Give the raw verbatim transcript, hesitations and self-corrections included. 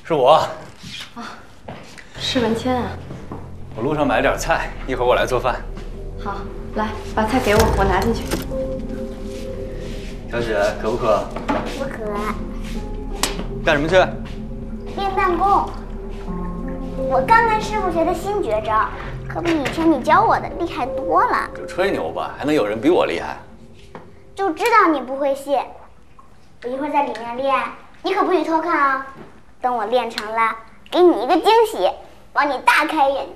是我。 啊，是文谦啊。 我路上买了点菜，一会儿我来做饭。 好，来把菜给我，我拿进去。 小雪，渴不渴？ 不渴。 干什么去？ 练弹弓。我刚跟师傅学的新绝招，可比以前你教我的厉害多了。 就吹牛吧，还能有人比我厉害？ 就知道你不会卸。我一会儿在里面练，你可不许偷看啊！等我练成了，给你一个惊喜，帮你大开眼界。